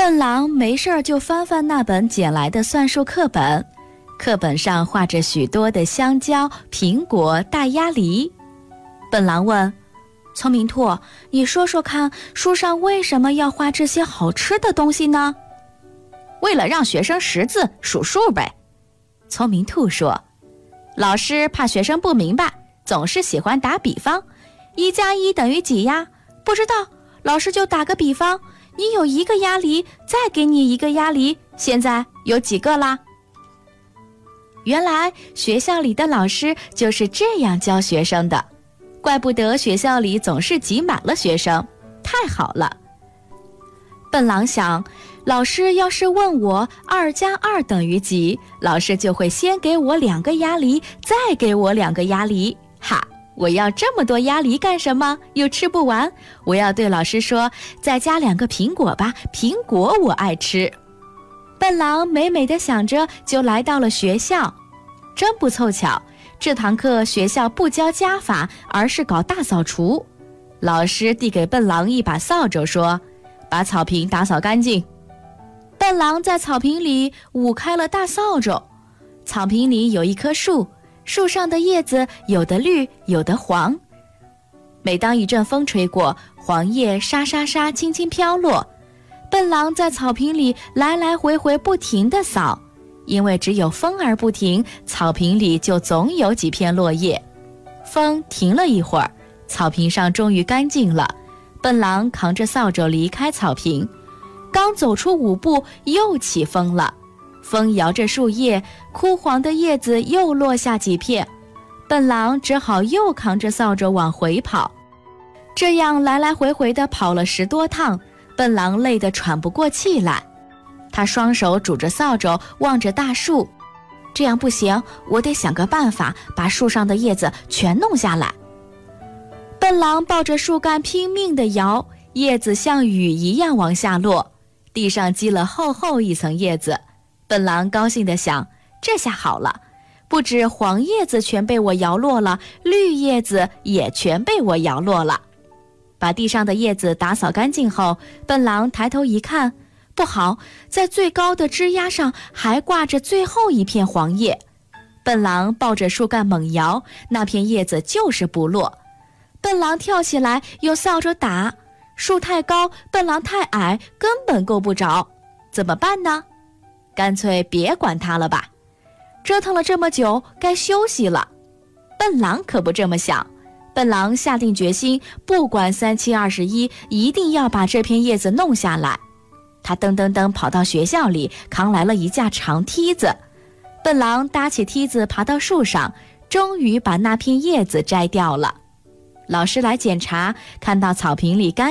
笨狼没事儿就翻翻那本捡来的算术课本，课本上画着许多的香蕉、苹果、大鸭梨。笨狼问：聪明兔，你说说看，书上为什么要画这些好吃的东西呢？ 为了让学生识字数数呗。 聪明兔说。 老师怕学生不明白，总是喜欢打比方，1+1等于几呀？不知道，老师就打个比方，你有1个鸭梨，再给你1个鸭梨，现在有几个啦？ 原来学校里的老师就是这样教学生的，怪不得学校里总是挤满了学生，太好了。笨狼想，老师要是问我2+2等于几，老师就会先给我2个鸭梨，再给我2个鸭梨。哈，我要这么多鸭梨干什么？又吃不完。我要对老师说，再加2个苹果吧，苹果我爱吃。笨狼美美地想着，就来到了学校。真不凑巧，这堂课学校不教加法，而是搞大扫除。老师递给笨狼一把扫帚，说：把草坪打扫干净。笨狼在草坪里舞开了大扫帚。草坪里有一棵树，树上的叶子有的绿，有的黄。每当一阵风吹过，黄叶沙沙沙轻轻飘落。笨狼在草坪里来来回回不停地扫，因为只有风儿不停，草坪里就总有几片落叶。风停了一会儿，草坪上终于干净了。笨狼扛着扫帚离开草坪，刚走出5步，又起风了。风摇着树叶，枯黄的叶子又落下几片。笨狼只好又扛着扫帚往回跑。这样来来回回地跑了10多趟，笨狼累得喘不过气来。他双手拄着扫帚，望着大树。这样不行，我得想个办法，把树上的叶子全弄下来。笨狼抱着树干拼命地摇，叶子像雨一样往下落，地上积了厚厚一层叶子。笨狼高兴地想，这下好了，不止黄叶子全被我摇落了，绿叶子也全被我摇落了。把地上的叶子打扫干净后，笨狼抬头一看，不好，在最高的枝丫上还挂着最后一片黄叶。笨狼抱着树干猛摇，那片叶子就是不落。笨狼跳起来用扫帚打，树太高，笨狼太矮，根本够不着。怎么办呢？干脆别管它了吧。折腾了这么久，该休息了。笨狼可不这么想。笨狼下定决心，不管3七21，一定要把这片叶子弄下来。他噔噔噔跑到学校里，扛来了一架长梯子。笨狼搭起梯子爬到树上，终于把那片叶子摘掉了。老师来检查，看到草坪里干